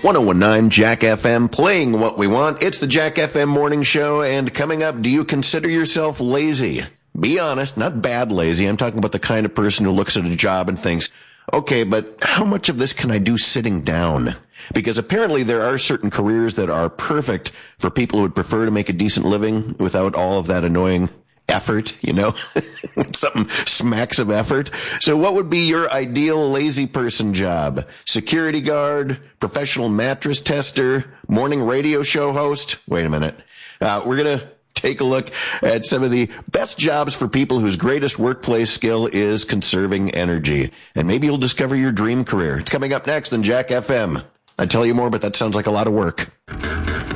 1019 Jack FM, playing what we want. It's the Jack FM morning show, and coming up, do you consider yourself lazy? Be honest, not bad lazy. I'm talking about the kind of person who looks at a job and thinks, okay, but how much of this can I do sitting down? Because apparently there are certain careers that are perfect for people who would prefer to make a decent living without all of that annoying effort, you know, something smacks of effort. So what would be your ideal lazy person job? Security guard, professional mattress tester, morning radio show host? Wait a minute. We're going to take a look at some of the best jobs for people whose greatest workplace skill is conserving energy. And maybe you'll discover your dream career. It's coming up next on Jack FM. I'd tell you more, but that sounds like a lot of work.